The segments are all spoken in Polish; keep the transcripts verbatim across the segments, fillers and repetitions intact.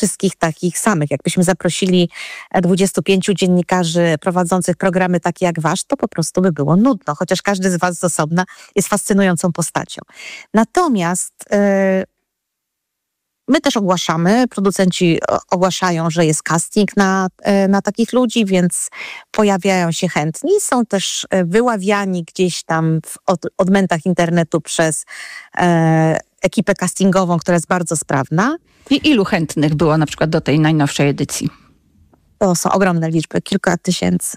wszystkich takich samych. Jakbyśmy zaprosili dwudziestu pięciu dziennikarzy prowadzących programy takie jak wasz, to po prostu by było nudno, chociaż każdy z was z osobna jest fascynującą postacią. Natomiast yy, my też ogłaszamy, producenci ogłaszają, że jest casting na, na takich ludzi, więc pojawiają się chętni. Są też wyławiani gdzieś tam w od, odmętach internetu przez e, ekipę castingową, która jest bardzo sprawna. I ilu chętnych było na przykład do tej najnowszej edycji? To są ogromne liczby, kilka tysięcy.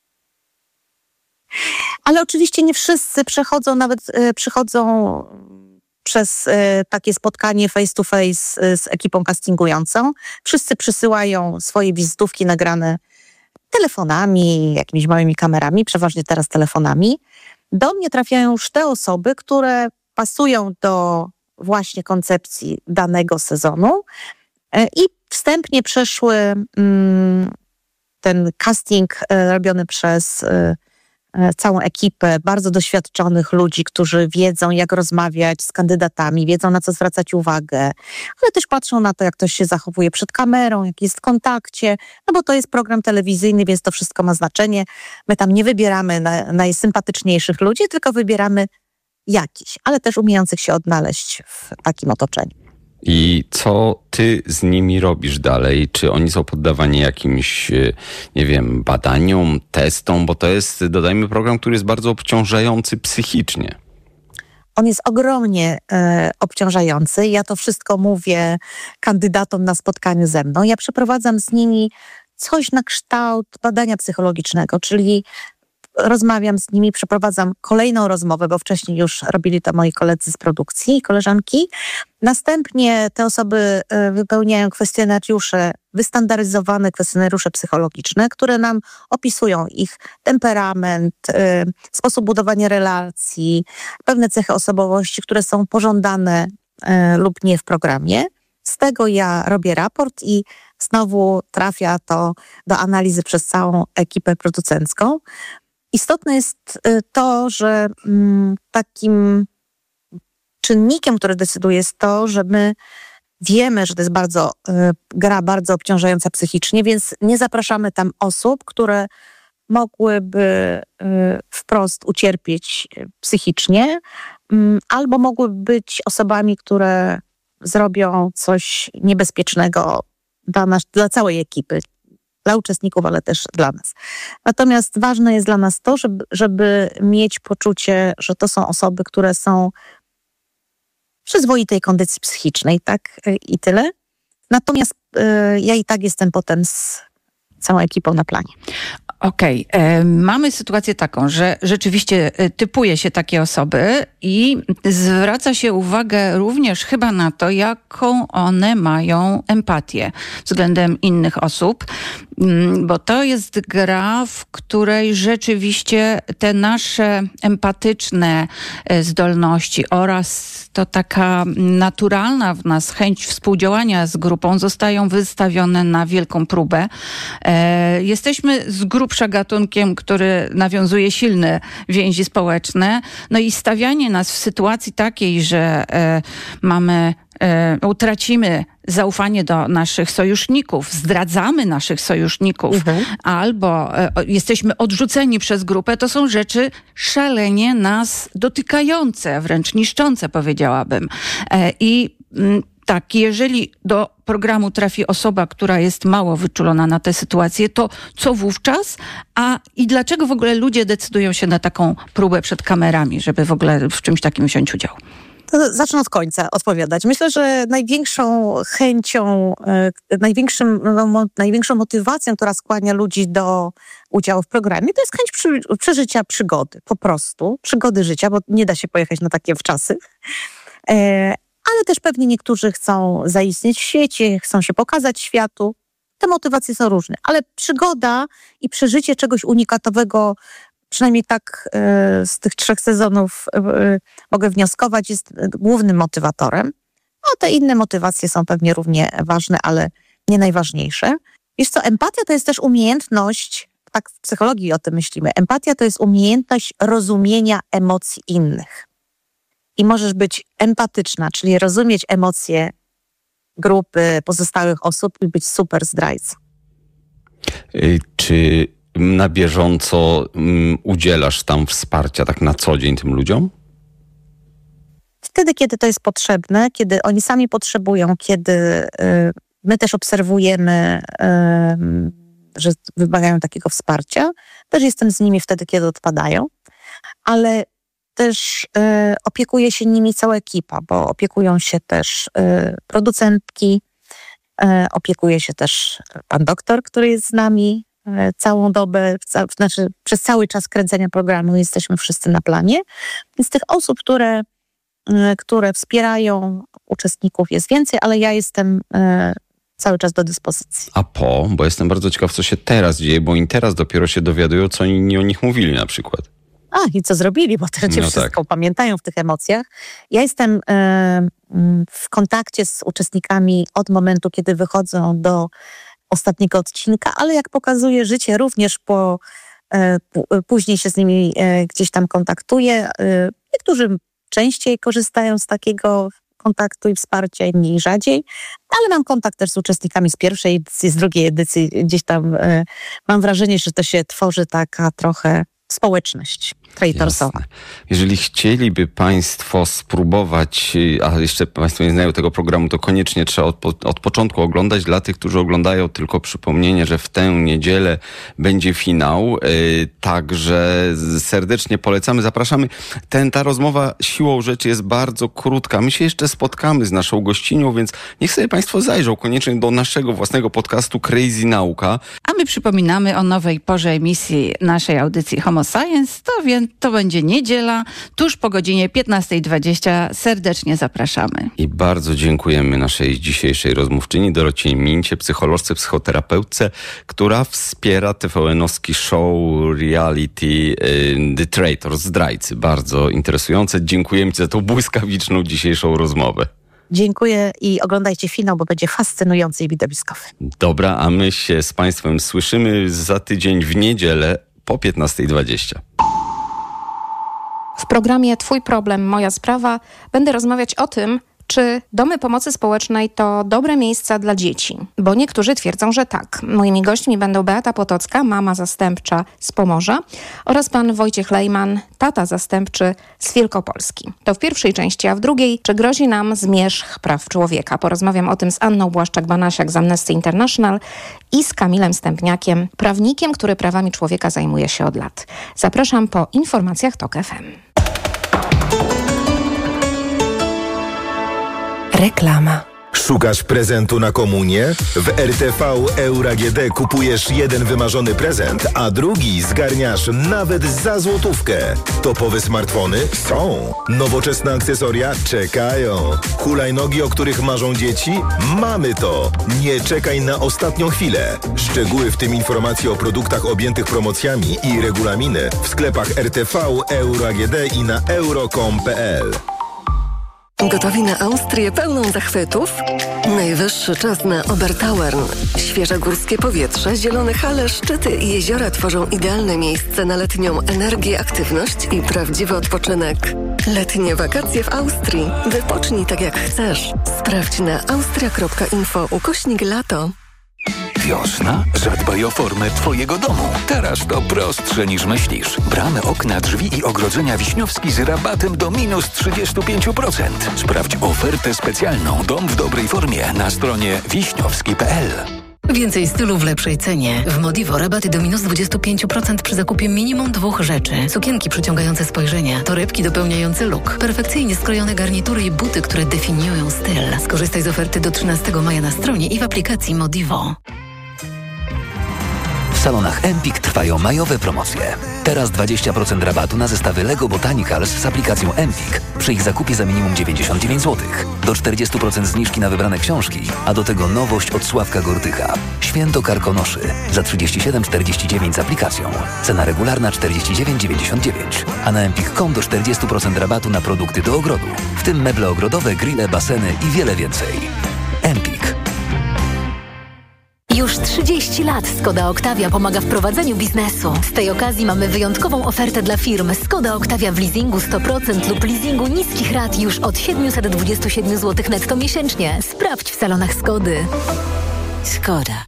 Ale oczywiście nie wszyscy przechodzą, nawet e, przychodzą przez e, takie spotkanie face to face e, z ekipą castingującą. Wszyscy przysyłają swoje wizytówki nagrane telefonami, jakimiś małymi kamerami, przeważnie teraz telefonami. Do mnie trafiają już te osoby, które pasują do właśnie koncepcji danego sezonu e, i wstępnie przeszły mm, ten casting e, robiony przez e, całą ekipę bardzo doświadczonych ludzi, którzy wiedzą, jak rozmawiać z kandydatami, wiedzą, na co zwracać uwagę, ale też patrzą na to, jak ktoś się zachowuje przed kamerą, jak jest w kontakcie, no bo to jest program telewizyjny, więc to wszystko ma znaczenie. My tam nie wybieramy na, najsympatyczniejszych ludzi, tylko wybieramy jakichś, ale też umiejących się odnaleźć w takim otoczeniu. I co ty z nimi robisz dalej? Czy oni są poddawani jakimś, nie wiem, badaniom, testom? Bo to jest, dodajmy, program, który jest bardzo obciążający psychicznie. On jest ogromnie e, obciążający. Ja to wszystko mówię kandydatom na spotkaniu ze mną. Ja przeprowadzam z nimi coś na kształt badania psychologicznego, czyli rozmawiam z nimi, przeprowadzam kolejną rozmowę, bo wcześniej już robili to moi koledzy z produkcji i koleżanki. Następnie te osoby wypełniają kwestionariusze, wystandaryzowane kwestionariusze psychologiczne, które nam opisują ich temperament, sposób budowania relacji, pewne cechy osobowości, które są pożądane lub nie w programie. Z tego ja robię raport i znowu trafia to do analizy przez całą ekipę producencką. Istotne jest to, że takim czynnikiem, który decyduje, jest to, że my wiemy, że to jest bardzo, gra bardzo obciążająca psychicznie, więc nie zapraszamy tam osób, które mogłyby wprost ucierpieć psychicznie, albo mogłyby być osobami, które zrobią coś niebezpiecznego dla, nas, dla całej ekipy, dla uczestników, ale też dla nas. Natomiast ważne jest dla nas to, żeby, żeby mieć poczucie, że to są osoby, które są w przyzwoitej kondycji psychicznej, tak? I tyle. Natomiast y, ja i tak jestem potem z całą ekipą na planie. Okej, okay. Mamy sytuację taką, że rzeczywiście typuje się takie osoby i zwraca się uwagę również chyba na to, jaką one mają empatię względem innych osób, bo to jest gra, w której rzeczywiście te nasze empatyczne zdolności oraz to taka naturalna w nas chęć współdziałania z grupą zostają wystawione na wielką próbę. Jesteśmy z grubsza gatunkiem, który nawiązuje silne więzi społeczne. No i stawianie nas w sytuacji takiej, że e, mamy, e, utracimy zaufanie do naszych sojuszników, zdradzamy naszych sojuszników, mhm. albo e, jesteśmy odrzuceni przez grupę, to są rzeczy szalenie nas dotykające, wręcz niszczące, powiedziałabym. E, I m, tak, jeżeli do programu trafi osoba, która jest mało wyczulona na tę sytuację, to co wówczas? A i dlaczego w ogóle ludzie decydują się na taką próbę przed kamerami, żeby w ogóle w czymś takim wziąć udział? To zacznę od końca odpowiadać. Myślę, że największą chęcią, największym, no, największą motywacją, która skłania ludzi do udziału w programie, to jest chęć przy, przeżycia przygody. Po prostu. Przygody życia, bo nie da się pojechać na takie wczasy. E, ale też pewnie niektórzy chcą zaistnieć w świecie, chcą się pokazać światu. Te motywacje są różne, ale przygoda i przeżycie czegoś unikatowego, przynajmniej tak y, z tych trzech sezonów y, mogę wnioskować, jest głównym motywatorem. No te inne motywacje są pewnie równie ważne, ale nie najważniejsze. Wiesz co, empatia to jest też umiejętność, tak w psychologii o tym myślimy, empatia to jest umiejętność rozumienia emocji innych. I możesz być empatyczna, czyli rozumieć emocje grupy pozostałych osób i być super zdrajcą. Czy na bieżąco um, udzielasz tam wsparcia tak na co dzień tym ludziom? Wtedy, kiedy to jest potrzebne, kiedy oni sami potrzebują, kiedy y, my też obserwujemy, y, że wymagają takiego wsparcia, też jestem z nimi wtedy, kiedy odpadają, ale też y, opiekuje się nimi cała ekipa, bo opiekują się też y, producentki, y, opiekuje się też pan doktor, który jest z nami y, całą dobę, ca, znaczy przez cały czas kręcenia programu jesteśmy wszyscy na planie. Więc tych osób, które, y, które wspierają uczestników jest więcej, ale ja jestem y, cały czas do dyspozycji. A po? Bo jestem bardzo ciekaw, co się teraz dzieje, bo oni teraz dopiero się dowiadują, co inni o nich mówili na przykład. A, i co zrobili, bo to cię No wszystko tak. pamiętają w tych emocjach. Ja jestem e, w kontakcie z uczestnikami od momentu, kiedy wychodzą do ostatniego odcinka, ale jak pokazuje życie, również po, e, p- później się z nimi e, gdzieś tam kontaktuję. E, niektórzy częściej korzystają z takiego kontaktu i wsparcia, inni rzadziej, ale mam kontakt też z uczestnikami z pierwszej edycji, z drugiej edycji. Gdzieś tam e, mam wrażenie, że to się tworzy taka trochę społeczność creatorsowa. Jasne. Jeżeli chcieliby Państwo spróbować, a jeszcze Państwo nie znają tego programu, to koniecznie trzeba od, od początku oglądać. Dla tych, którzy oglądają, tylko przypomnienie, że w tę niedzielę będzie finał. Yy, także serdecznie polecamy, zapraszamy. Ten, ta rozmowa siłą rzeczy jest bardzo krótka. My się jeszcze spotkamy z naszą gościnią, więc niech sobie Państwo zajrzą koniecznie do naszego własnego podcastu Crazy Nauka. A my przypominamy o nowej porze emisji naszej audycji Homo Science. To więc to będzie niedziela, tuż po godzinie piętnasta dwadzieścia. Serdecznie zapraszamy. I bardzo dziękujemy naszej dzisiejszej rozmówczyni Dorocie Mincie, psycholożce, psychoterapeutce, która wspiera T V N-owski show reality y, The Traitor, Zdrajcy. Bardzo interesujące. Dziękujemy Ci za tą błyskawiczną dzisiejszą rozmowę. Dziękuję i oglądajcie finał, bo będzie fascynujący i widowiskowy. Dobra, a my się z Państwem słyszymy za tydzień w niedzielę po piętnasta dwadzieścia. W programie Twój problem, moja sprawa będę rozmawiać o tym, czy domy pomocy społecznej to dobre miejsca dla dzieci? Bo niektórzy twierdzą, że tak. Moimi gośćmi będą Beata Potocka, mama zastępcza z Pomorza, oraz pan Wojciech Lejman, tata zastępczy z Wielkopolski. To w pierwszej części, a w drugiej, czy grozi nam zmierzch praw człowieka? Porozmawiam o tym z Anną Błaszczak-Banasiak z Amnesty International i z Kamilem Stępniakiem, prawnikiem, który prawami człowieka zajmuje się od lat. Zapraszam po informacjach TOK F M. Reklama. Szukasz prezentu na komunię? W R T V Euro A G D kupujesz jeden wymarzony prezent, a drugi zgarniasz nawet za złotówkę. Topowe smartfony? Są. Nowoczesne akcesoria? Czekają. Hulajnogi, o których marzą dzieci? Mamy to. Nie czekaj na ostatnią chwilę. Szczegóły, w tym informacje o produktach objętych promocjami i regulaminy w sklepach R T V Euro A G D i na euro kropka com kropka p l. Gotowi na Austrię pełną zachwytów? Najwyższy czas na Obertauern. Świeże górskie powietrze, zielone hale, szczyty i jeziora tworzą idealne miejsce na letnią energię, aktywność i prawdziwy odpoczynek. Letnie wakacje w Austrii. Wypocznij tak jak chcesz. Sprawdź na austria kropka info ukośnik lato. Wiosna? Zadbaj o formę Twojego domu. Teraz to prostsze niż myślisz. Bramy, okna, drzwi i ogrodzenia Wiśniowski z rabatem do minus trzydzieści pięć procent. Sprawdź ofertę specjalną Dom w dobrej formie na stronie wiśniowski kropka p l. Więcej stylu w lepszej cenie. W Modivo rabaty do minus dwadzieścia pięć procent przy zakupie minimum dwóch rzeczy. Sukienki przyciągające spojrzenia, torebki dopełniające look, perfekcyjnie skrojone garnitury i buty, które definiują styl. Skorzystaj z oferty do trzynastego maja na stronie i w aplikacji Modivo. W salonach Empik trwają majowe promocje. Teraz dwadzieścia procent rabatu na zestawy Lego Botanicals z aplikacją Empik przy ich zakupie za minimum dziewięćdziesiąt dziewięć złotych. Do czterdzieści procent zniżki na wybrane książki, a do tego nowość od Sławka Gortycha. Święto Karkonoszy za trzydzieści siedem czterdzieści dziewięć z aplikacją. Cena regularna czterdzieści dziewięć dziewięćdziesiąt dziewięć. A na empik kropka com do czterdzieści procent rabatu na produkty do ogrodu. W tym meble ogrodowe, grille, baseny i wiele więcej. Empik. Już trzydzieści lat Skoda Octavia pomaga w prowadzeniu biznesu. Z tej okazji mamy wyjątkową ofertę dla firm. Skoda Octavia w leasingu sto procent lub leasingu niskich rat już od siedemset dwadzieścia siedem złotych netto miesięcznie. Sprawdź w salonach Skody. Skoda.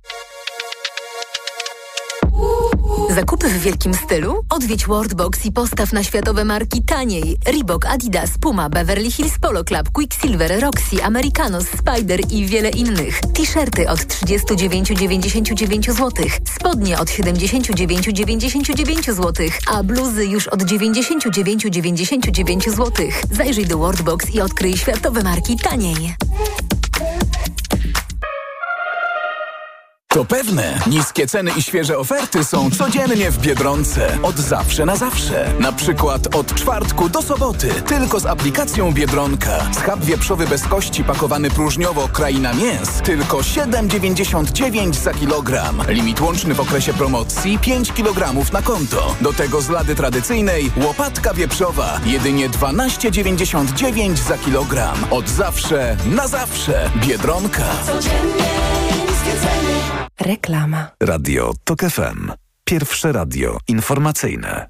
Zakupy w wielkim stylu? Odwiedź Worldbox i postaw na światowe marki taniej. Reebok, Adidas, Puma, Beverly Hills Polo Club, Quicksilver, Roxy, Americanos, Spider i wiele innych. T-shirty od trzydzieści dziewięć dziewięćdziesiąt dziewięć złotych, spodnie od siedemdziesiąt dziewięć dziewięćdziesiąt dziewięć złotych, a bluzy już od dziewięćdziesiąt dziewięć dziewięćdziesiąt dziewięć złotych. Zajrzyj do Worldbox i odkryj światowe marki taniej. To pewne, niskie ceny i świeże oferty są codziennie w Biedronce. Od zawsze na zawsze. Na przykład od czwartku do soboty. Tylko z aplikacją Biedronka. Schab wieprzowy bez kości pakowany próżniowo Kraina Mięs. Tylko siedem dziewięćdziesiąt dziewięć za kilogram. Limit łączny w okresie promocji pięć kilogramów na konto. Do tego z lady tradycyjnej łopatka wieprzowa. Jedynie dwanaście dziewięćdziesiąt dziewięć za kilogram. Od zawsze na zawsze. Biedronka. Codziennie niskie ceny. Reklama. Radio Tok F M. Pierwsze radio informacyjne.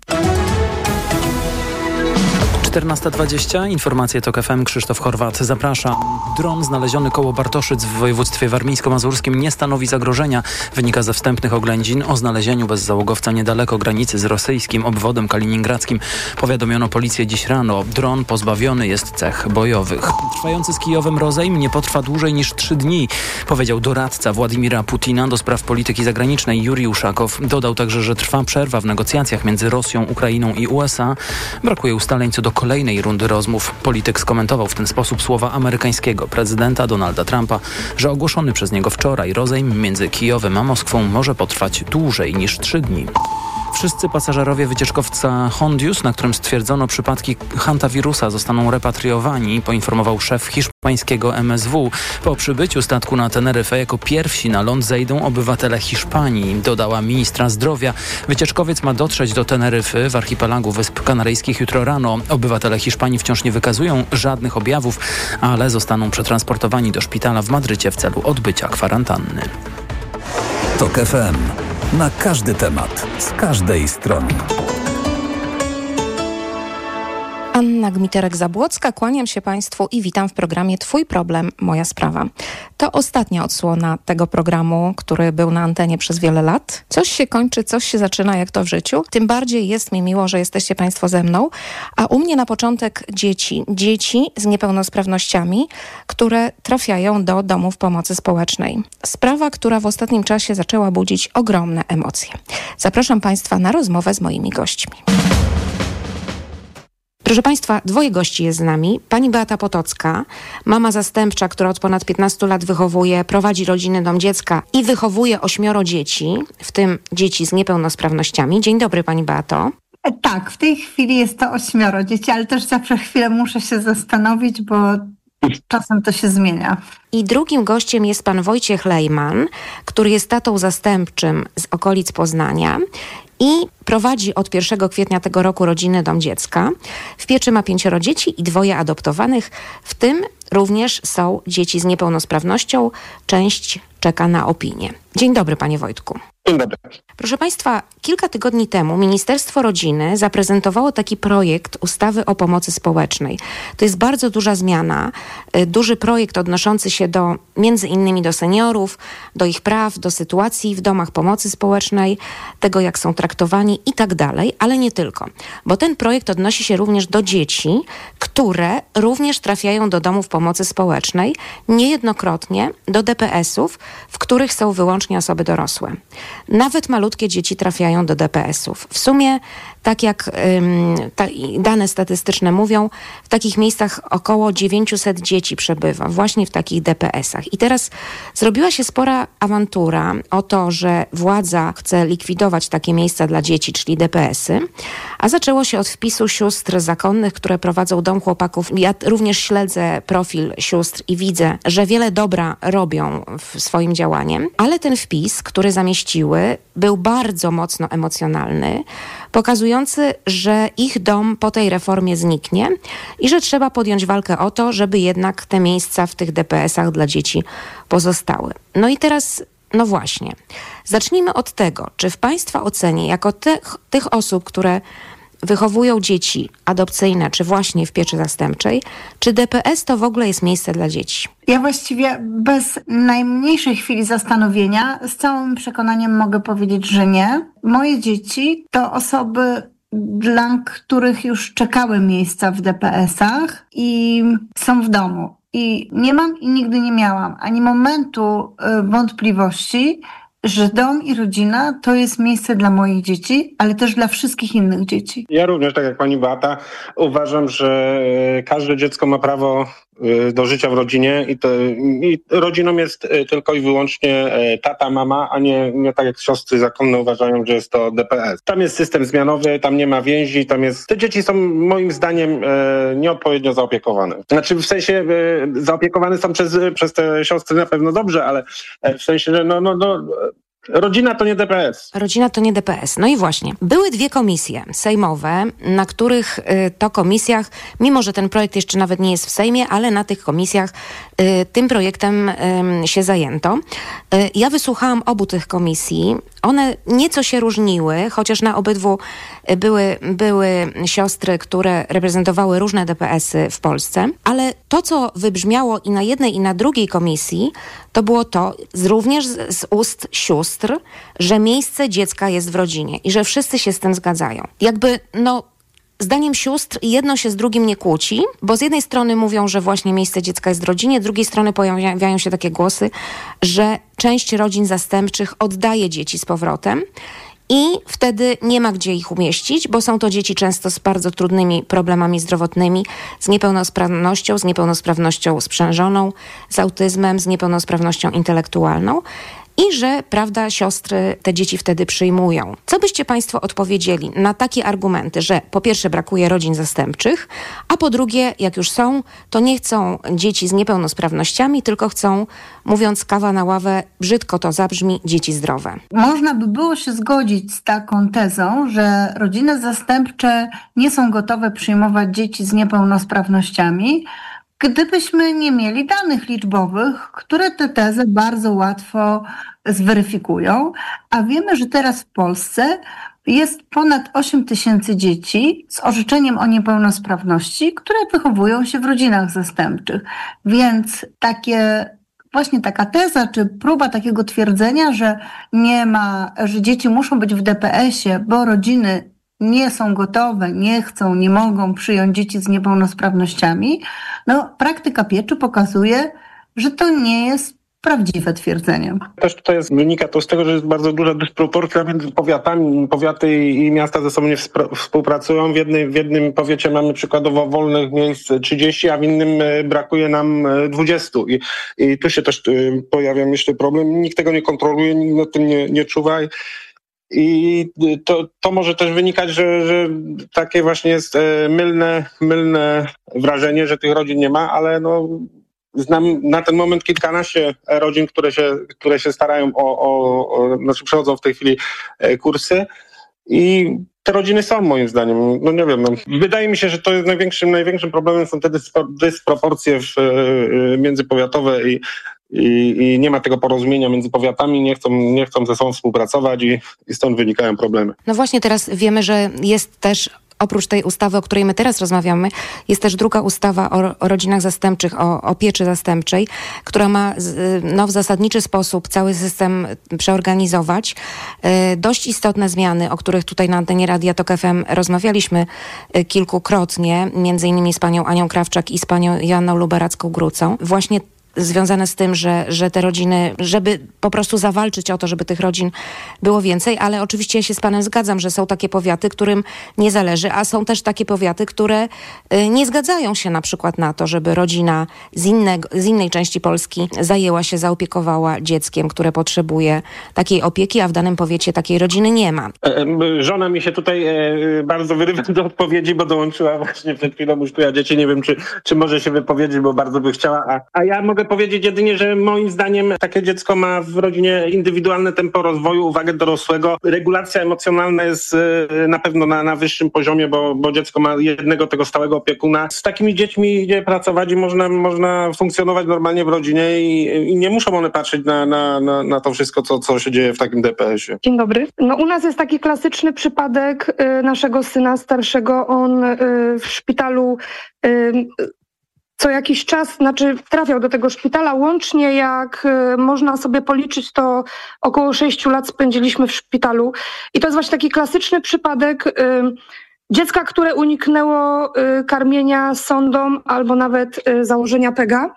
czternasta dwadzieścia. Informacje Tok F M. Krzysztof Horwat. Zapraszam. Dron znaleziony koło Bartoszyc w województwie warmińsko-mazurskim nie stanowi zagrożenia. Wynika ze wstępnych oględzin o znalezieniu bezzałogowca niedaleko granicy z rosyjskim obwodem kaliningradzkim. Powiadomiono policję dziś rano. Dron pozbawiony jest cech bojowych. Trwający z Kijowem rozejm nie potrwa dłużej niż trzy dni, powiedział doradca Władimira Putina do spraw polityki zagranicznej Jurij Uszakow. Dodał także, że trwa przerwa w negocjacjach między Rosją, Ukrainą i U S A. Brakuje ustaleń co do kolejnej rundy rozmów. Polityk skomentował w ten sposób słowa amerykańskiego prezydenta Donalda Trumpa, że ogłoszony przez niego wczoraj rozejm między Kijowem a Moskwą może potrwać dłużej niż trzy dni. Wszyscy pasażerowie wycieczkowca Hondius, na którym stwierdzono przypadki hantawirusa, zostaną repatriowani, poinformował szef hiszpańskiego M S W. Po przybyciu statku na Teneryfę jako pierwsi na ląd zejdą obywatele Hiszpanii, dodała ministra zdrowia. Wycieczkowiec ma dotrzeć do Teneryfy w archipelagu Wysp Kanaryjskich jutro rano. Obywatele Hiszpanii wciąż nie wykazują żadnych objawów, ale zostaną przetransportowani do szpitala w Madrycie w celu odbycia kwarantanny. Tok F M. Na każdy temat, z każdej strony. Anna Gmiterek-Zabłocka, kłaniam się Państwu i witam w programie Twój problem, moja sprawa. To ostatnia odsłona tego programu, który był na antenie przez wiele lat. Coś się kończy, coś się zaczyna, jak to w życiu. Tym bardziej jest mi miło, że jesteście Państwo ze mną. A u mnie na początek dzieci. Dzieci z niepełnosprawnościami, które trafiają do domów pomocy społecznej. Sprawa, która w ostatnim czasie zaczęła budzić ogromne emocje. Zapraszam Państwa na rozmowę z moimi gośćmi. Proszę Państwa, dwoje gości jest z nami. Pani Beata Potocka, mama zastępcza, która od ponad piętnastu lat wychowuje, prowadzi rodzinny dom dziecka i wychowuje ośmioro dzieci, w tym dzieci z niepełnosprawnościami. Dzień dobry Pani Beato. Tak, w tej chwili jest to ośmioro dzieci, ale też zawsze chwilę muszę się zastanowić, bo czasem to się zmienia. I drugim gościem jest pan Wojciech Lejman, który jest tatą zastępczym z okolic Poznania i prowadzi od pierwszego kwietnia tego roku rodzinny dom dziecka. W pieczy ma pięcioro dzieci i dwoje adoptowanych, w tym również są dzieci z niepełnosprawnością. Część czeka na opinię. Dzień dobry, panie Wojtku. Dzień dobry. Proszę Państwa, kilka tygodni temu Ministerstwo Rodziny zaprezentowało taki projekt ustawy o pomocy społecznej. To jest bardzo duża zmiana, duży projekt odnoszący się do między innymi do seniorów, do ich praw, do sytuacji w domach pomocy społecznej, tego jak są traktowani i tak dalej, ale nie tylko. Bo ten projekt odnosi się również do dzieci, które również trafiają do domów pomocy społecznej, niejednokrotnie do D P S-ów, w których są wyłącznie osoby dorosłe. Nawet malutkie dzieci trafiają do D P S-ów. W sumie, tak jak ym, ta, dane statystyczne mówią, w takich miejscach około dziewięćset dzieci przebywa, właśnie w takich D P S-ach. I teraz zrobiła się spora awantura o to, że władza chce likwidować takie miejsca dla dzieci, czyli D P S-y, a zaczęło się od wpisu sióstr zakonnych, które prowadzą Dom Chłopaków. Ja również śledzę profil sióstr i widzę, że wiele dobra robią w swoim działaniem, ale ten wpis, który zamieściły, był bardzo mocno emocjonalny, pokazujący, że ich dom po tej reformie zniknie i że trzeba podjąć walkę o to, żeby jednak te miejsca w tych D P S-ach dla dzieci pozostały. No i teraz No właśnie. Zacznijmy od tego, czy w Państwa ocenie, jako tych, tych osób, które wychowują dzieci adopcyjne, czy właśnie w pieczy zastępczej, czy D P S to w ogóle jest miejsce dla dzieci? Ja właściwie bez najmniejszej chwili zastanowienia z całym przekonaniem mogę powiedzieć, że nie. Moje dzieci to osoby, dla których już czekały miejsca w D P S-ach i są w domu. I nie mam i nigdy nie miałam ani momentu wątpliwości, że dom i rodzina to jest miejsce dla moich dzieci, ale też dla wszystkich innych dzieci. Ja również, tak jak pani Beata, uważam, że każde dziecko ma prawo do życia w rodzinie i, to, i rodziną jest tylko i wyłącznie tata, mama, a nie, nie tak jak siostry zakonne uważają, że jest to D P S. Tam jest system zmianowy, tam nie ma więzi, tam jest... Te dzieci są moim zdaniem nieodpowiednio zaopiekowane. Znaczy w sensie zaopiekowane są przez, przez te siostry na pewno dobrze, ale w sensie, że no, no, no rodzina to nie D P S. Rodzina to nie D P S. No i właśnie. Były dwie komisje sejmowe, na których y, to komisjach, mimo że ten projekt jeszcze nawet nie jest w Sejmie, ale na tych komisjach y, tym projektem y, się zajęto. Y, ja wysłuchałam obu tych komisji. One nieco się różniły, chociaż na obydwu były, były siostry, które reprezentowały różne D P S-y w Polsce, ale to, co wybrzmiało i na jednej, i na drugiej komisji, to było to z, również z, z ust sióstr, że miejsce dziecka jest w rodzinie i że wszyscy się z tym zgadzają. Jakby, no... Zdaniem sióstr jedno się z drugim nie kłóci, bo z jednej strony mówią, że właśnie miejsce dziecka jest w rodzinie, z drugiej strony pojawiają się takie głosy, że część rodzin zastępczych oddaje dzieci z powrotem i wtedy nie ma gdzie ich umieścić, bo są to dzieci często z bardzo trudnymi problemami zdrowotnymi, z niepełnosprawnością, z niepełnosprawnością sprzężoną, z autyzmem, z niepełnosprawnością intelektualną. I że, prawda, siostry te dzieci wtedy przyjmują. Co byście Państwo odpowiedzieli na takie argumenty, że po pierwsze brakuje rodzin zastępczych, a po drugie, jak już są, to nie chcą dzieci z niepełnosprawnościami, tylko chcą, mówiąc kawa na ławę, brzydko to zabrzmi, dzieci zdrowe. Można by było się zgodzić z taką tezą, że rodziny zastępcze nie są gotowe przyjmować dzieci z niepełnosprawnościami, gdybyśmy nie mieli danych liczbowych, które tę tezę bardzo łatwo zweryfikują, a wiemy, że teraz w Polsce jest ponad osiem tysięcy dzieci z orzeczeniem o niepełnosprawności, które wychowują się w rodzinach zastępczych. Więc takie, właśnie taka teza, czy próba takiego twierdzenia, że nie ma, że dzieci muszą być w D P S-ie, bo rodziny nie są gotowe, nie chcą, nie mogą przyjąć dzieci z niepełnosprawnościami, no praktyka pieczy pokazuje, że to nie jest prawdziwe twierdzenie. Też tutaj jest, wynika to z tego, że jest bardzo duża dysproporcja między powiatami. Powiaty i miasta ze sobą nie współpracują. W jednym, w jednym powiecie mamy przykładowo wolnych miejsc trzydzieści, a w innym brakuje nam dwadzieścia. I, i tu się też pojawia, myślę, problem. Nikt tego nie kontroluje, nikt nad tym nie, nie czuwa. I to, to może też wynikać, że, że takie właśnie jest mylne, mylne wrażenie, że tych rodzin nie ma, ale no, znam na ten moment kilkanaście rodzin, które się, które się starają o, o, o, znaczy przechodzą w tej chwili kursy i te rodziny są moim zdaniem, no nie wiem, no, wydaje mi się, że to jest największym, największym problemem są te dysproporcje w, międzypowiatowe i I, I nie ma tego porozumienia między powiatami, nie chcą, nie chcą ze sobą współpracować i, i stąd wynikają problemy. No właśnie teraz wiemy, że jest też, oprócz tej ustawy, o której my teraz rozmawiamy, jest też druga ustawa o, o rodzinach zastępczych, o, o pieczy zastępczej, która ma no, w zasadniczy sposób cały system przeorganizować. E, dość istotne zmiany, o których tutaj na antenie Radia Tok F M rozmawialiśmy e, kilkukrotnie, między innymi z panią Anią Krawczak i z panią Joanną Luberacką-Grucą. Właśnie związane z tym, że, że te rodziny, żeby po prostu zawalczyć o to, żeby tych rodzin było więcej, ale oczywiście ja się z panem zgadzam, że są takie powiaty, którym nie zależy, a są też takie powiaty, które y, nie zgadzają się na przykład na to, żeby rodzina z, innego, z innej części Polski zajęła się, zaopiekowała dzieckiem, które potrzebuje takiej opieki, a w danym powiecie takiej rodziny nie ma. Żona mi się tutaj bardzo wyrywa do odpowiedzi, bo dołączyła właśnie przed chwilą już tu ja dzieci, nie wiem, czy, czy może się wypowiedzieć, bo bardzo by chciała, a, a ja mogę powiedzieć jedynie, że moim zdaniem takie dziecko ma w rodzinie indywidualne tempo rozwoju, uwagę dorosłego. Regulacja emocjonalna jest na pewno na, na wyższym poziomie, bo, bo dziecko ma jednego tego stałego opiekuna. Z takimi dziećmi idzie pracować i można, można funkcjonować normalnie w rodzinie i, i nie muszą one patrzeć na, na, na, na to wszystko, co, co się dzieje w takim D P S-ie. Dzień dobry. No u nas jest taki klasyczny przypadek y, naszego syna starszego. On y, w szpitalu y, co jakiś czas, znaczy trafiał do tego szpitala. Łącznie jak y, można sobie policzyć, to około sześciu lat spędziliśmy w szpitalu. I to jest właśnie taki klasyczny przypadek y, dziecka, które uniknęło y, karmienia sondą albo nawet y, założenia pega.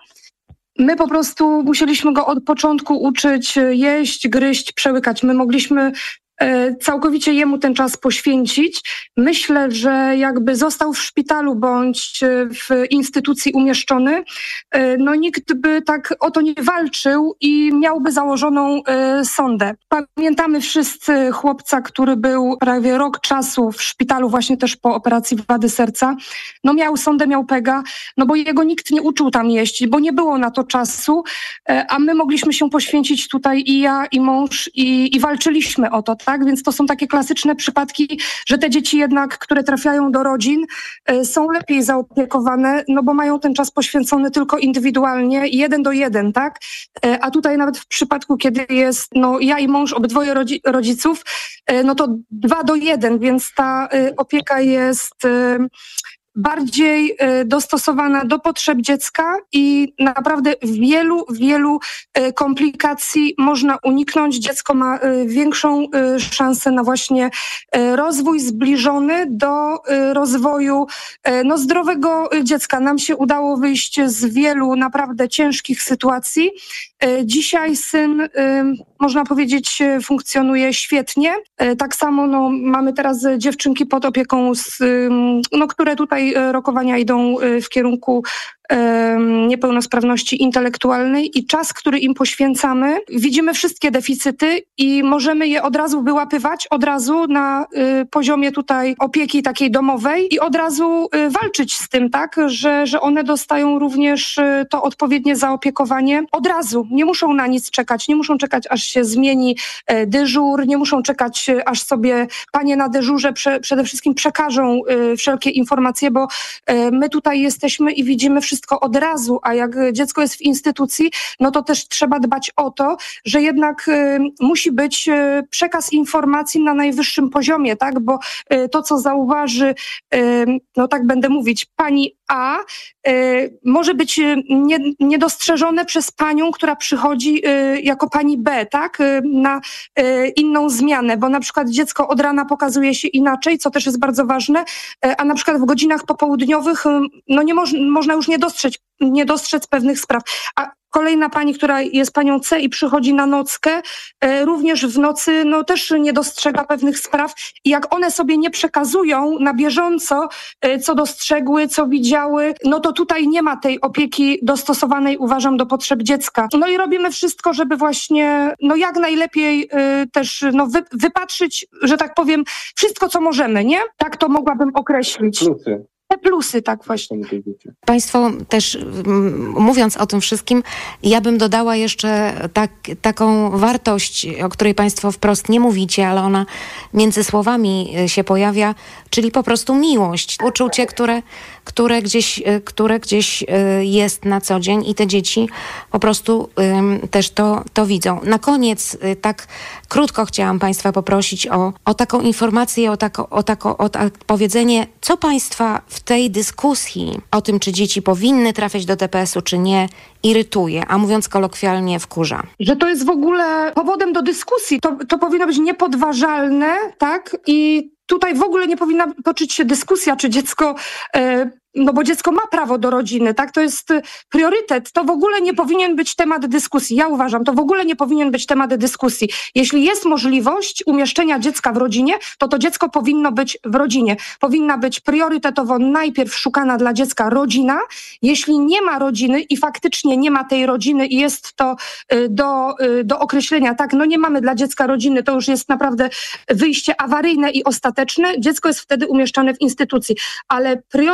My po prostu musieliśmy go od początku uczyć jeść, gryźć, przełykać. My mogliśmy całkowicie jemu ten czas poświęcić. Myślę, że jakby został w szpitalu bądź w instytucji umieszczony, no nikt by tak o to nie walczył i miałby założoną sondę. Pamiętamy wszyscy chłopca, który był prawie rok czasu w szpitalu właśnie też po operacji wady serca. No miał sondę, miał pega, no bo jego nikt nie uczył tam jeść, bo nie było na to czasu, a my mogliśmy się poświęcić tutaj i ja, i mąż i, i walczyliśmy o to, tak? Więc to są takie klasyczne przypadki, że te dzieci jednak, które trafiają do rodzin, y, są lepiej zaopiekowane, no bo mają ten czas poświęcony tylko indywidualnie, jeden do jeden, tak? Y, a tutaj nawet w przypadku, kiedy jest no ja i mąż, obydwoje rodzi- rodziców, y, no to dwa do jeden, więc ta y, opieka jest y, bardziej y, dostosowana do potrzeb dziecka i naprawdę wielu, wielu y, komplikacji można uniknąć. Dziecko ma y, większą y, szansę na właśnie y, rozwój zbliżony do y, rozwoju y, no, zdrowego dziecka. Nam się udało wyjść z wielu naprawdę ciężkich sytuacji. Y, dzisiaj syn, y, można powiedzieć, funkcjonuje świetnie. Y, tak samo no, mamy teraz dziewczynki pod opieką, z, y, no, które tutaj rokowania idą w kierunku niepełnosprawności intelektualnej i czas, który im poświęcamy, widzimy wszystkie deficyty i możemy je od razu wyłapywać, od razu na y, poziomie tutaj opieki takiej domowej i od razu y, walczyć z tym, tak, że, że one dostają również y, to odpowiednie zaopiekowanie od razu. Nie muszą na nic czekać, nie muszą czekać, aż się zmieni y, dyżur, nie muszą czekać, y, aż sobie panie na dyżurze prze, przede wszystkim przekażą y, wszelkie informacje, bo y, my tutaj jesteśmy i widzimy wszystko od razu, a jak dziecko jest w instytucji, no to też trzeba dbać o to, że jednak y, musi być y, przekaz informacji na najwyższym poziomie, tak, bo y, to, co zauważy, y, no tak będę mówić, pani A, y, może być y, nie, niedostrzeżone przez panią, która przychodzi y, jako pani B, tak, y, na y, inną zmianę, bo na przykład dziecko od rana pokazuje się inaczej, co też jest bardzo ważne, y, a na przykład w godzinach popołudniowych y, no nie moż, można już nie dostrzec, nie dostrzec pewnych spraw. A kolejna pani, która jest panią C i przychodzi na nockę, e, również w nocy no też nie dostrzega pewnych spraw i jak one sobie nie przekazują na bieżąco, e, co dostrzegły, co widziały, no to tutaj nie ma tej opieki dostosowanej, uważam, do potrzeb dziecka. No i robimy wszystko, żeby właśnie no jak najlepiej e, też no wy, wypatrzyć, że tak powiem, wszystko, co możemy, nie? Tak to mogłabym określić. Plusy. Te plusy, tak właśnie. Państwo też m, mówiąc o tym wszystkim, ja bym dodała jeszcze tak, taką wartość, o której Państwo wprost nie mówicie, ale ona między słowami się pojawia, czyli po prostu miłość, uczucie, które, które, gdzieś, które gdzieś jest na co dzień i te dzieci po prostu um, też to, to widzą. Na koniec tak krótko chciałam Państwa poprosić o, o taką informację, o, tako, o, tako, o tak powiedzenie, co Państwa w tej dyskusji o tym, czy dzieci powinny trafiać do D P S-u, czy nie, irytuje, a mówiąc kolokwialnie, wkurza. Że to jest w ogóle powodem do dyskusji. To, to powinno być niepodważalne, tak? I tutaj w ogóle nie powinna toczyć się dyskusja, czy dziecko... E, no bo dziecko ma prawo do rodziny, tak? To jest priorytet. To w ogóle nie powinien być temat dyskusji. Ja uważam, to w ogóle nie powinien być temat dyskusji. Jeśli jest możliwość umieszczenia dziecka w rodzinie, to to dziecko powinno być w rodzinie. Powinna być priorytetowo najpierw szukana dla dziecka rodzina. Jeśli nie ma rodziny i faktycznie nie ma tej rodziny i jest to do, do określenia, tak, no nie mamy dla dziecka rodziny, to już jest naprawdę wyjście awaryjne i ostateczne. Dziecko jest wtedy umieszczane w instytucji, ale priorytetowo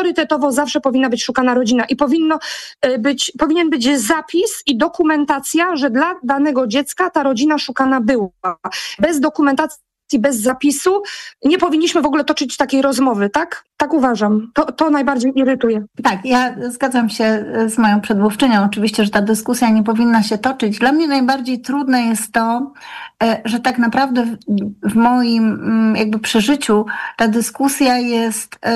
prawidłowo zawsze powinna być szukana rodzina i powinno być, powinien być zapis i dokumentacja, że dla danego dziecka ta rodzina szukana była. Bez dokumentacji, bez zapisu nie powinniśmy w ogóle toczyć takiej rozmowy, tak? Tak uważam. To, to najbardziej irytuje. Tak, ja zgadzam się z moją przedmówczynią. Oczywiście, że ta dyskusja nie powinna się toczyć. Dla mnie najbardziej trudne jest to, że tak naprawdę w, w moim jakby przeżyciu ta dyskusja jest y,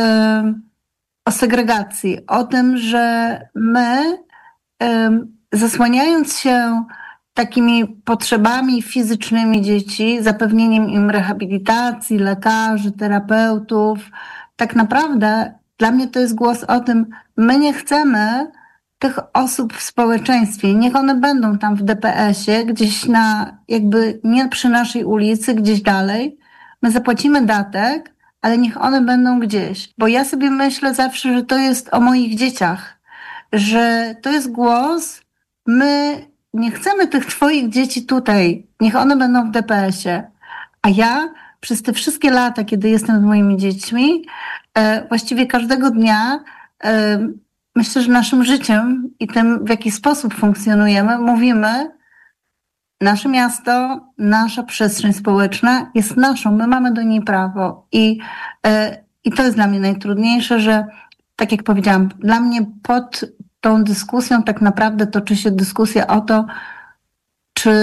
o segregacji, o tym, że my y, zasłaniając się takimi potrzebami fizycznymi dzieci, zapewnieniem im rehabilitacji, lekarzy, terapeutów. Tak naprawdę dla mnie to jest głos o tym, my nie chcemy tych osób w społeczeństwie. Niech one będą tam w D P S-ie, gdzieś na, jakby nie przy naszej ulicy, gdzieś dalej. My zapłacimy datek, ale niech one będą gdzieś. Bo ja sobie myślę zawsze, że to jest o moich dzieciach. Że to jest głos, my nie chcemy tych twoich dzieci tutaj, niech one będą w D P S-ie. A ja przez te wszystkie lata, kiedy jestem z moimi dziećmi, e, właściwie każdego dnia e, myślę, że naszym życiem i tym, w jaki sposób funkcjonujemy, mówimy, nasze miasto, nasza przestrzeń społeczna jest naszą, my mamy do niej prawo. I, e, i to jest dla mnie najtrudniejsze, że tak jak powiedziałam, dla mnie pod tą dyskusją tak naprawdę toczy się dyskusja o to, czy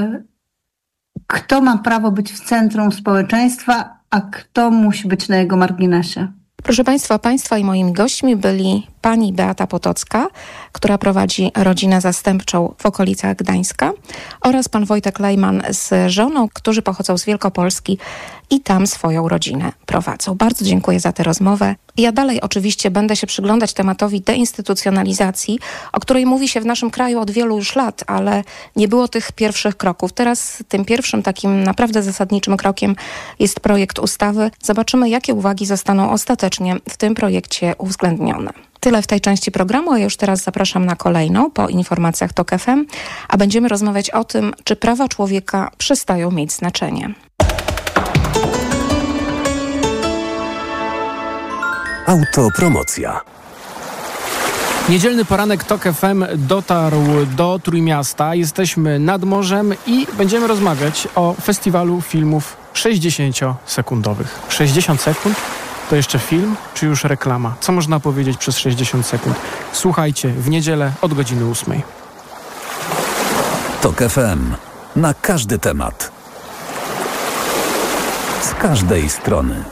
kto ma prawo być w centrum społeczeństwa, a kto musi być na jego marginesie. Proszę Państwa, Państwa i moimi gośćmi byli pani Beata Potocka, która prowadzi rodzinę zastępczą w okolicach Gdańska, oraz pan Wojtek Lejman z żoną, którzy pochodzą z Wielkopolski i tam swoją rodzinę prowadzą. Bardzo dziękuję za tę rozmowę. Ja dalej oczywiście będę się przyglądać tematowi deinstytucjonalizacji, o której mówi się w naszym kraju od wielu już lat, ale nie było tych pierwszych kroków. Teraz tym pierwszym takim naprawdę zasadniczym krokiem jest projekt ustawy. Zobaczymy, jakie uwagi zostaną ostatecznie w tym projekcie uwzględnione. Tyle w tej części programu, a już teraz zapraszam na kolejną po informacjach TOK F M, a będziemy rozmawiać o tym, czy prawa człowieka przestają mieć znaczenie. Autopromocja. Niedzielny poranek TOK F M dotarł do Trójmiasta. Jesteśmy nad morzem i będziemy rozmawiać o festiwalu filmów sześćdziesięciosekundowych. sześćdziesiąt sekund? To jeszcze film, czy już reklama? Co można powiedzieć przez sześćdziesiąt sekund? Słuchajcie, w niedzielę od godziny ósmej. TOK F M. Na każdy temat. Z każdej strony.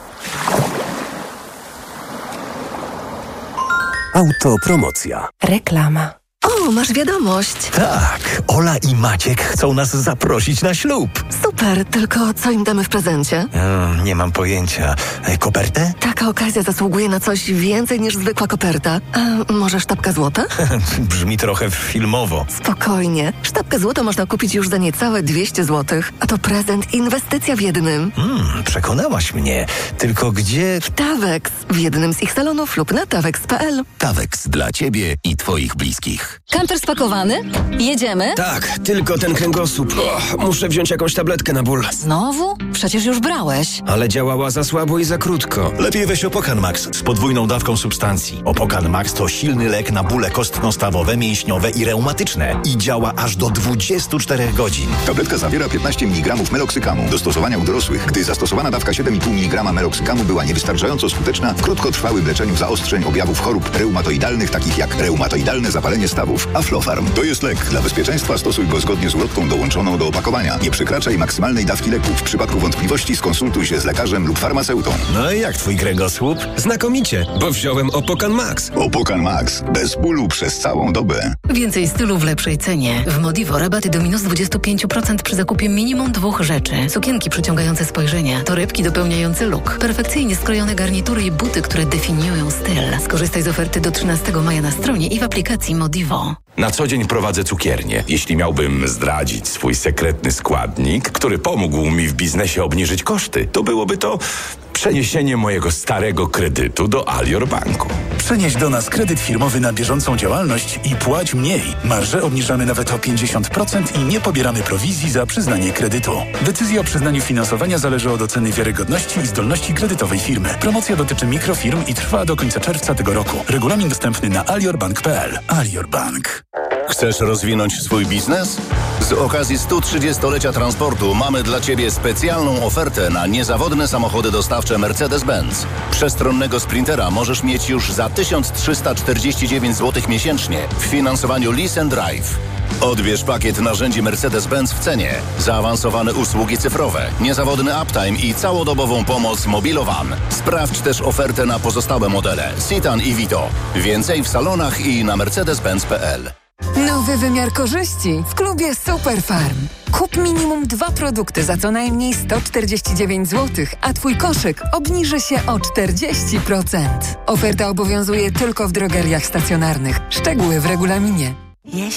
Autopromocja. Reklama. O, masz wiadomość. Tak, Ola i Maciek chcą nas zaprosić na ślub. Super, tylko co im damy w prezencie? Hmm, nie mam pojęcia. E, kopertę? Taka okazja zasługuje na coś więcej niż zwykła koperta. A może sztabka złota? Brzmi trochę filmowo. Spokojnie. Sztabkę złota można kupić już za niecałe dwieście złotych. A to prezent, inwestycja w jednym. Hmm, przekonałaś mnie. Tylko gdzie... W Tawex. W jednym z ich salonów lub na tawex kropka p l. Tawex dla ciebie i twoich bliskich. Kamper spakowany? Jedziemy? Tak, tylko ten kręgosłup. O, muszę wziąć jakąś tabletkę na ból. Znowu? Przecież już brałeś. Ale działała za słabo i za krótko. Lepiej weź Opokan Max z podwójną dawką substancji. Opokan Max to silny lek na bóle kostno-stawowe, mięśniowe i reumatyczne. I działa aż do dwudziestu czterech godzin. Tabletka zawiera piętnaście miligramów meloksykamu. Do stosowania u dorosłych, gdy zastosowana dawka siedem i pół miligrama meloksykamu była niewystarczająco skuteczna w krótkotrwałym leczeniu zaostrzeń objawów chorób reumatoidalnych, takich jak reumatoidalne zapalenie stawów. Aflofarm to jest lek. Dla bezpieczeństwa stosuj go zgodnie z ulotką dołączoną do opakowania. Nie przekraczaj maksymalnej dawki leku. W przypadku wątpliwości skonsultuj się z lekarzem lub farmaceutą. No i jak twój kręgosłup? Znakomicie, bo wziąłem Opokan Max. Opokan Max. Bez bólu przez całą dobę. Więcej stylu w lepszej cenie. W Modivo rabaty do minus dwadzieścia pięć procent przy zakupie minimum dwóch rzeczy. Sukienki przyciągające spojrzenia, torebki dopełniające look, perfekcyjnie skrojone garnitury i buty, które definiują styl. Skorzystaj z oferty do trzynastego maja na stronie i w aplikacji Modivo. Na co dzień prowadzę cukiernię. Jeśli miałbym zdradzić swój sekretny składnik, który pomógł mi w biznesie obniżyć koszty, to byłoby to przeniesienie mojego starego kredytu do Alior Banku. Przenieś do nas kredyt firmowy na bieżącą działalność i płać mniej. Marże obniżamy nawet o pięćdziesiąt procent i nie pobieramy prowizji za przyznanie kredytu. Decyzja o przyznaniu finansowania zależy od oceny wiarygodności i zdolności kredytowej firmy. Promocja dotyczy mikrofirm i trwa do końca czerwca tego roku. Regulamin dostępny na aliorbank kropka p l. Alior Bank. Chcesz rozwinąć swój biznes? Z okazji stu trzydziestolecia transportu mamy dla Ciebie specjalną ofertę na niezawodne samochody dostawcze Mercedes-Benz. Przestronnego Sprintera możesz mieć już za tysiąc trzysta czterdzieści dziewięć złotych miesięcznie w finansowaniu Lease and Drive. Odbierz pakiet narzędzi Mercedes-Benz w cenie, zaawansowane usługi cyfrowe, niezawodny uptime i całodobową pomoc Mobilowan. Sprawdź też ofertę na pozostałe modele Citan i Vito. Więcej w salonach i na mercedes benz kropka p l. Nowy wymiar korzyści w klubie Superfarm. Kup minimum dwa produkty za co najmniej sto czterdzieści dziewięć złotych, a Twój koszyk obniży się o czterdzieści procent. Oferta obowiązuje tylko w drogeriach stacjonarnych. Szczegóły w regulaminie.